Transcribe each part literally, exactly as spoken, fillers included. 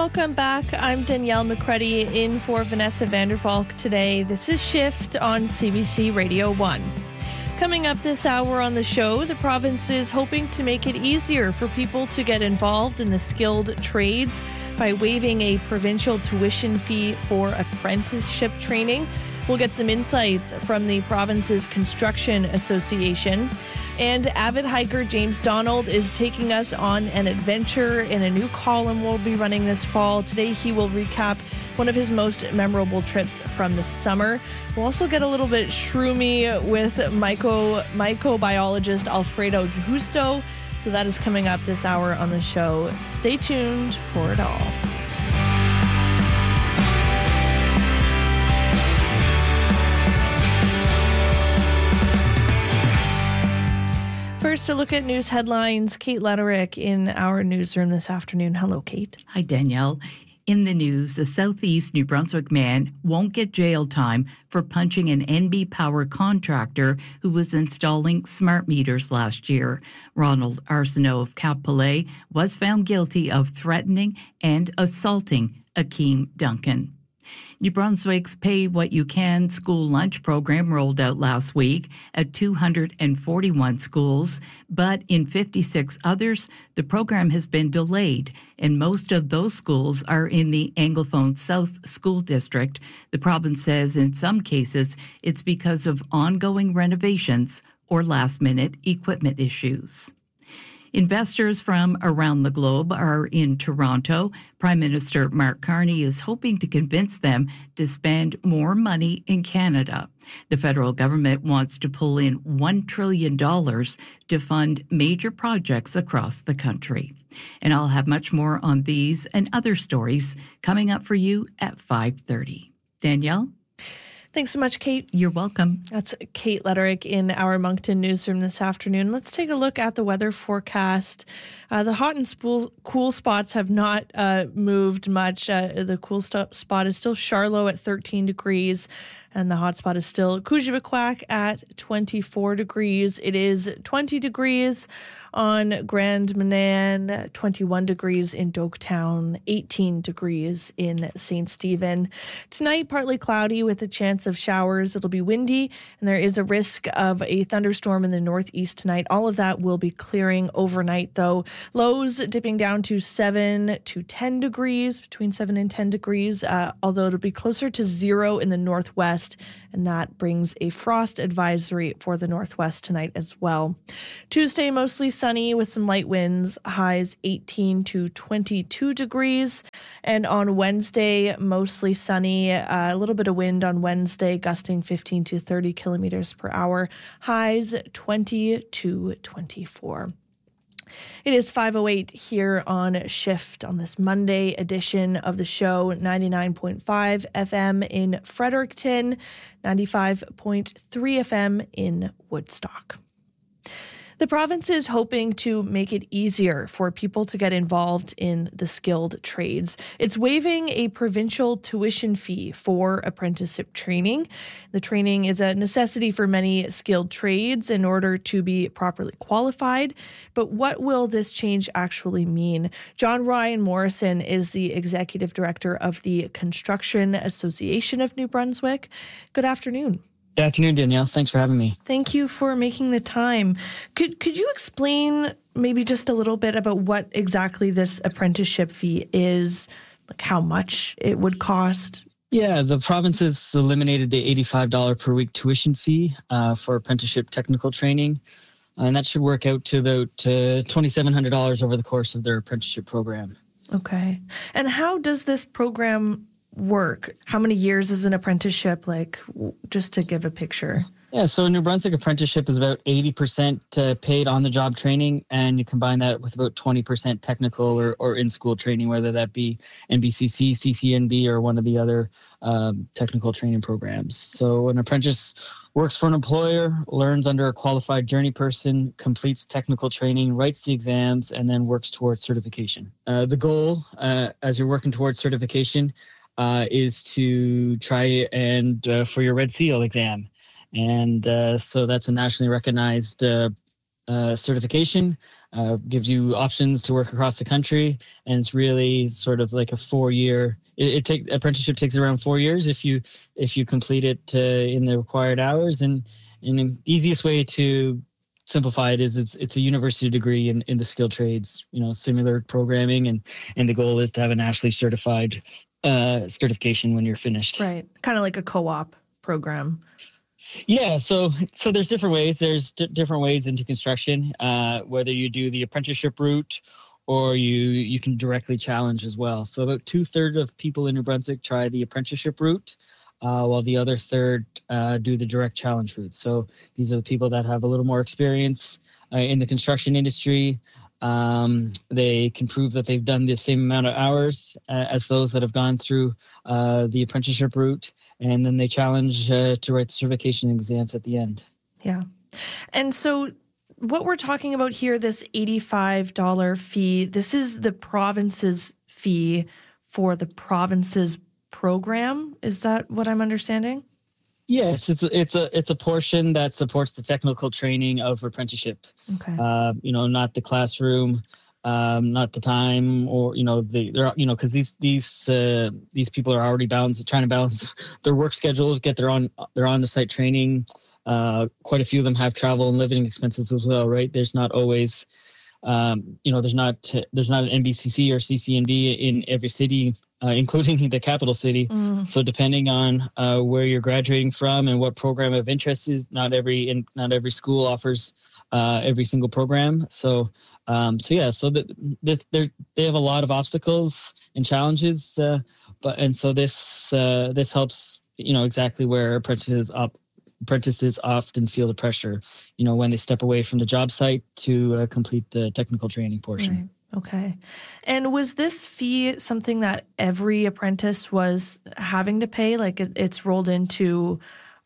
Welcome back. I'm Danielle McCruddy in for Vanessa Vandervalk today. This is Shift on C B C Radio one. Coming up this hour on the show, the province is hoping to make it easier for people to get involved in the skilled trades by waiving a provincial tuition fee for apprenticeship training. We'll get some insights from the province's Construction Association. And avid hiker James Donald is taking us on an adventure in a new column we'll be running this fall. Today he will recap one of his most memorable trips from the summer. We'll also get a little bit shroomy with myco, mycobiologist Alfredo Justo. So that is coming up this hour on the show. Stay tuned for it all. First, a look at news headlines. Kate Lederick in our newsroom this afternoon. Hello, Kate. Hi, Danielle. In the news, a Southeast New Brunswick man won't get jail time for punching an N B Power contractor who was installing smart meters last year. Ronald Arsenault of Cap Palais was found guilty of threatening and assaulting Akeem Duncan. New Brunswick's Pay What You Can school lunch program rolled out last week at two hundred forty-one schools, but in fifty-six others, the program has been delayed, and most of those schools are in the Anglophone South School District. The province says in some cases it's because of ongoing renovations or last-minute equipment issues. Investors from around the globe are in Toronto. Prime Minister Mark Carney is hoping to convince them to spend more money in Canada. The federal government wants to pull in one trillion dollars to fund major projects across the country. And I'll have much more on these and other stories coming up for you at five thirty. Danielle? Thanks so much, Kate. You're welcome. That's Kate Lederick in our Moncton newsroom this afternoon. Let's take a look at the weather forecast. Uh, the hot and spool, cool spots have not uh, moved much. Uh, the cool st- spot is still Charlotte at thirteen degrees, and the hot spot is still Coujabéquac at twenty-four degrees. It is twenty degrees on Grand Manan, twenty-one degrees in Doketown, eighteen degrees in Saint Stephen. Tonight, partly cloudy with a chance of showers. It'll be windy, and there is a risk of a thunderstorm in the northeast tonight. All of that will be clearing overnight, though. Lows dipping down to seven to ten degrees, between seven and ten degrees, uh, although it'll be closer to zero in the northwest, and that brings a frost advisory for the northwest tonight as well. Tuesday, mostly sunny with some light winds, highs eighteen to twenty-two degrees. And on Wednesday, mostly sunny, uh, a little bit of wind on Wednesday, gusting fifteen to thirty kilometers per hour, highs twenty to twenty-four. It is five oh eight here on Shift on this Monday edition of the show, ninety-nine point five F M in Fredericton, ninety-five point three F M in Woodstock. The province is hoping to make it easier for people to get involved in the skilled trades. It's waiving a provincial tuition fee for apprenticeship training. The training is a necessity for many skilled trades in order to be properly qualified. But what will this change actually mean? John Ryan Morrison is the executive director of the Construction Association of New Brunswick. Good afternoon. Good afternoon, Danielle. Thanks for having me. Thank you for making the time. Could could you explain maybe just a little bit about what exactly this apprenticeship fee is, like how much it would cost? Yeah, the province has eliminated the eighty-five dollars per week tuition fee uh, for apprenticeship technical training, and that should work out to about uh, two thousand seven hundred dollars over the course of their apprenticeship program. Okay. And how does this program work? How many years is an apprenticeship, like, just to give a picture? Yeah, so New Brunswick apprenticeship is about eighty percent uh, paid on-the-job training, and you combine that with about twenty percent technical or, or in-school training, whether that be N B C C, C C N B, or one of the other um, technical training programs. So an apprentice works for an employer, learns under a qualified journey person, completes technical training, writes the exams, and then works towards certification. Uh, the goal, uh, as you're working towards certification, Uh, is to try and uh, for your Red Seal exam. And uh, so that's a nationally recognized uh, uh, certification, uh, gives you options to work across the country, and it's really sort of like a four-year. It, it take apprenticeship takes around four years if you if you complete it uh, in the required hours. And and the easiest way to simplify it is it's it's a university degree in, in the skilled trades, you know, similar programming, and and the goal is to have a nationally certified uh, certification when you're finished. Right, kind of like a co-op program. Yeah, so so there's different ways. There's d- different ways into construction. Uh, whether you do the apprenticeship route, or you you can directly challenge as well. So about two thirds of people in New Brunswick try the apprenticeship route, uh, while the other third uh, do the direct challenge route. So these are the people that have a little more experience uh, in the construction industry. Um, they can prove that they've done the same amount of hours uh, as those that have gone through uh, the apprenticeship route, and then they challenge uh, to write the certification exams at the end. Yeah. And so what we're talking about here, this eighty-five dollars fee, this is the province's fee for the province's program. Is that what I'm understanding? Yes, it's a, it's a it's a portion that supports the technical training of apprenticeship. Okay. Uh, you know, not the classroom, um, not the time, or you know, the they're you know because these these uh, these people are already balanced, trying to balance their work schedules, get their on their on the site training. Uh, quite a few of them have travel and living expenses as well, right? There's not always, um, you know, there's not there's not an N B C C or C C N B in every city. Uh, including the capital city. Mm. So depending on uh, where you're graduating from and what program of interest is, not every in, not every school offers uh, every single program. So um, so yeah, so that the, they have a lot of obstacles and challenges, uh, but and so this uh, this helps, you know, exactly where apprentices up apprentices often feel the pressure, you know, when they step away from the job site to uh, complete the technical training portion. Right. Okay. And was this fee something that every apprentice was having to pay? Like it, it's rolled into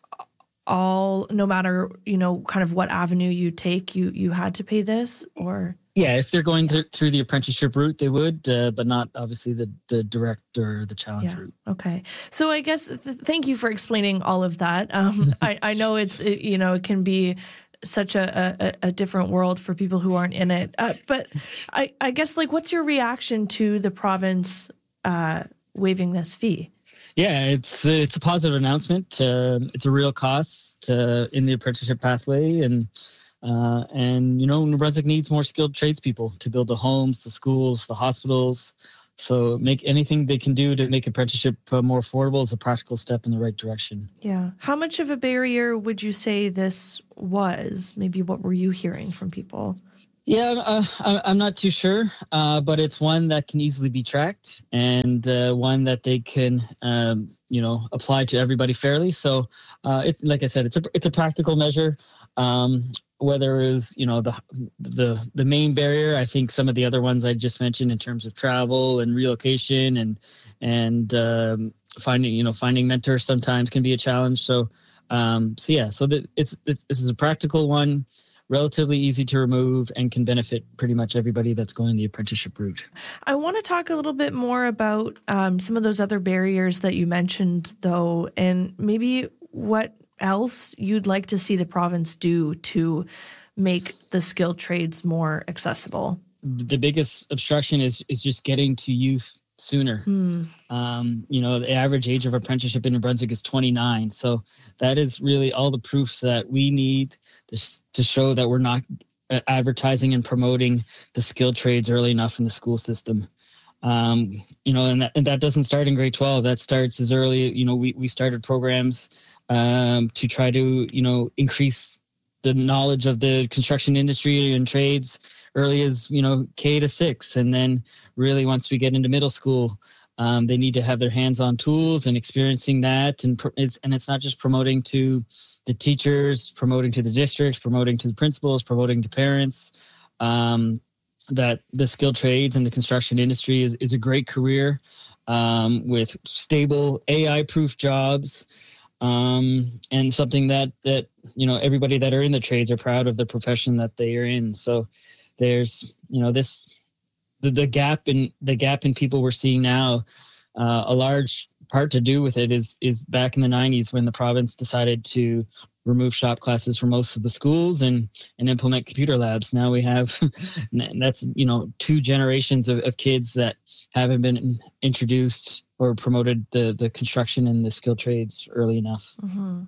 all, no matter, you know, kind of what avenue you take, you you had to pay this, or? Yeah, if they're going through, through the apprenticeship route, they would, uh, but not obviously the, the direct or the challenge yeah. route. Okay. So I guess, th- thank you for explaining all of that. Um, I, I know it's, it, you know, it can be such a, a, a different world for people who aren't in it. Uh, but I, I guess, like, what's your reaction to the province uh, waiving this fee? Yeah, it's it's a positive announcement. Uh, it's a real cost uh, in the apprenticeship pathway, and uh, and you know, New Brunswick needs more skilled tradespeople to build the homes, the schools, the hospitals. So make anything they can do to make apprenticeship uh, more affordable is a practical step in the right direction. Yeah. How much of a barrier would you say this was? Maybe what were you hearing from people? Yeah, uh, I'm not too sure, uh, but it's one that can easily be tracked, and uh, one that they can, um, you know, apply to everybody fairly. So, uh, it's like I said, it's a it's a practical measure. Um, whether it was, you know, the the the main barrier, I think some of the other ones I just mentioned in terms of travel and relocation and and um, finding, you know, finding mentors sometimes can be a challenge. So, um, so yeah, so that it's, it's this is a practical one. Relatively easy to remove, and can benefit pretty much everybody that's going the apprenticeship route. I want to talk a little bit more about um, some of those other barriers that you mentioned, though, and maybe what else you'd like to see the province do to make the skilled trades more accessible. The biggest obstruction is is just getting to youth sooner. Hmm. Um, you know, the average age of apprenticeship in New Brunswick is twenty-nine. So that is really all the proof that we need to, to show that we're not advertising and promoting the skilled trades early enough in the school system. Um, you know, and that, and that doesn't start in grade twelve. That starts as early, you know, we, we started programs um, to try to, you know, increase the knowledge of the construction industry and trades early as, you know, K to six. And then really once we get into middle school, um, they need to have their hands on tools and experiencing that. And pr- it's, and it's not just promoting to the teachers, promoting to the districts, promoting to the principals, promoting to parents, um, that the skilled trades and the construction industry is, is a great career um, with stable A I proof jobs. Um, and something that, that, you know, everybody that are in the trades are proud of the profession that they are in. So there's, you know, this, the, the gap in the gap in people we're seeing now, uh, a large part to do with it is, is back in the nineties when the province decided to remove shop classes from most of the schools and, and implement computer labs. Now we have, that's, you know, two generations of, of kids that haven't been introduced or promoted the, the construction and the skilled trades early enough. Mm-hmm.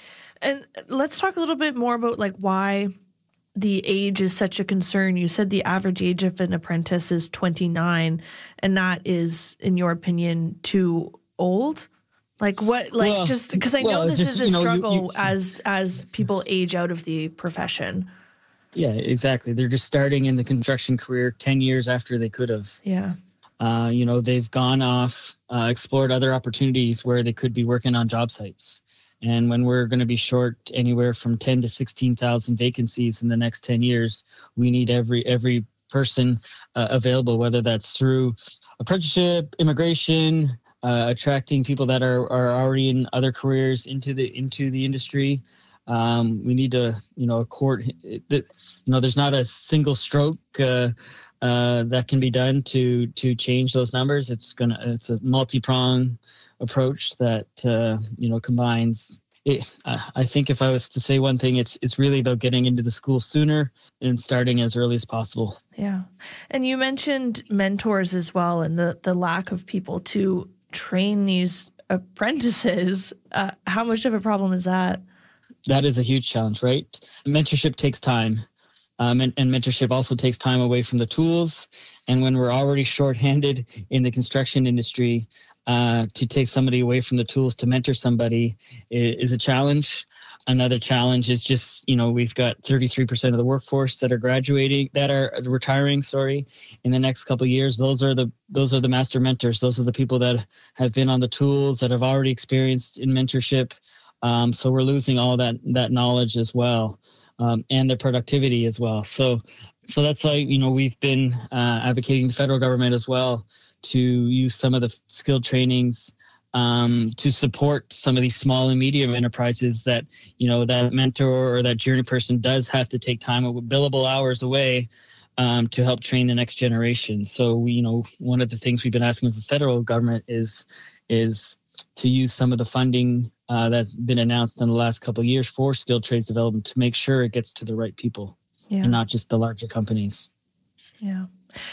And let's talk a little bit more about like why the age is such a concern. You said the average age of an apprentice is twenty-nine, and that is, in your opinion, too old? Like what, like well, just because I know well, this just, is a you know, struggle you, you, as, as people age out of the profession. Yeah, exactly. They're just starting in the construction career ten years after they could have. Yeah. Uh, you know, they've gone off, uh, explored other opportunities where they could be working on job sites. And when we're going to be short anywhere from ten to sixteen thousand vacancies in the next ten years, we need every every person uh, available, whether that's through apprenticeship, immigration, uh, attracting people that are, are already in other careers into the into the industry. Um, we need to, you know, a court, you know, there's not a single stroke uh, uh, that can be done to to change those numbers. It's gonna, it's a multi-pronged approach that uh, you know combines. It, I think if I was to say one thing, it's it's really about getting into the school sooner and starting as early as possible. Yeah, and you mentioned mentors as well, and the the lack of people to train these apprentices. Uh, how much of a problem is that? That is a huge challenge, right? Mentorship takes time. Um, and, and mentorship also takes time away from the tools. And when we're already shorthanded in the construction industry, uh, to take somebody away from the tools to mentor somebody is, is a challenge. Another challenge is just, you know, we've got thirty-three percent of the workforce that are graduating, that are retiring, sorry, in the next couple of years. Those are the those are the master mentors. Those are the people that have been on the tools, that have already experienced in mentorship. Um, so we're losing all that that knowledge as well, um, and their productivity as well. So, so that's why, you know, we've been uh, advocating the federal government as well to use some of the skilled trainings um, to support some of these small and medium enterprises that, you know, that mentor or that journey person does have to take time, billable hours away um, to help train the next generation. So, we, you know, one of the things we've been asking of the federal government is is to use some of the funding uh, that's been announced in the last couple of years for skilled trades development to make sure it gets to the right people, yeah, and not just the larger companies. Yeah.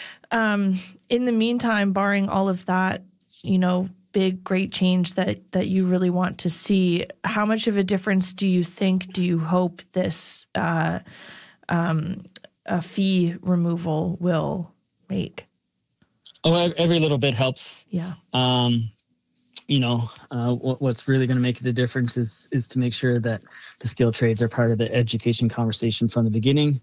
Um, in the meantime, barring all of that, you know, big, great change that, that you really want to see, how much of a difference do you think, do you hope this uh, um, a fee removal will make? Oh, every little bit helps. Yeah. Um, you know, uh, what, what's really going to make the difference is is to make sure that the skilled trades are part of the education conversation from the beginning.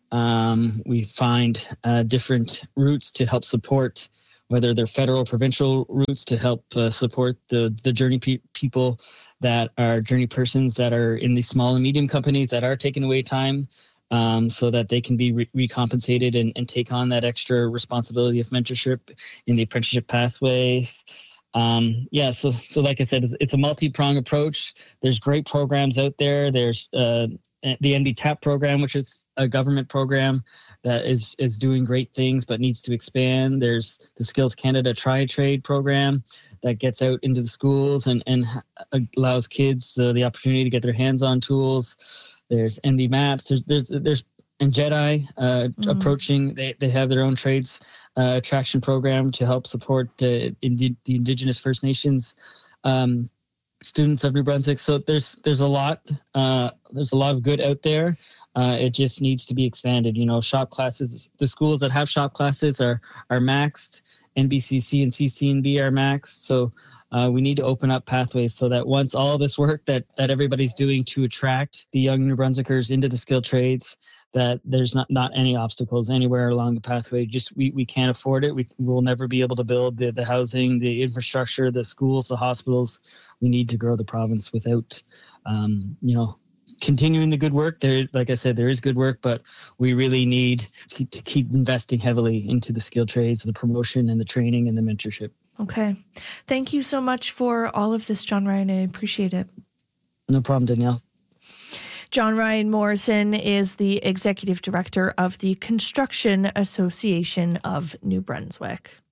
Um, we find uh, different routes to help support, whether they're federal, provincial routes to help uh, support the the journey pe- people that are journey persons that are in these small and medium companies that are taking away time, um, so that they can be re- recompensated and, and take on that extra responsibility of mentorship in the apprenticeship pathway. Um, yeah, so so like I said, it's, it's a multi-pronged approach. There's great programs out there. There's uh, the N B T A P program, which is a government program that is is doing great things but needs to expand. There's the Skills Canada Try Trade program that gets out into the schools and, and allows kids uh, the opportunity to get their hands on tools. There's N B MAPS. There's there's there's and JEDI uh, mm-hmm. approaching. They they have their own trades uh, attraction program to help support uh, indi- the Indigenous First Nations um, students of New Brunswick. So there's there's a lot uh, there's a lot of good out there. Uh, it just needs to be expanded. You know, shop classes. The schools that have shop classes are are maxed. N B C C and C C N B are maxed. So uh, we need to open up pathways so that once all this work that that everybody's doing to attract the young New Brunswickers into the skilled trades, that there's not, not any obstacles anywhere along the pathway. Just we, we can't afford it. We will never be able to build the, the housing, the infrastructure, the schools, the hospitals. We need to grow the province without, um, you know, continuing the good work. There, like I said, there is good work, but we really need to keep, to keep investing heavily into the skilled trades, the promotion and the training and the mentorship. Okay. Thank you so much for all of this, John Ryan. I appreciate it. No problem, Danielle. John Ryan Morrison is the Executive Director of the Construction Association of New Brunswick.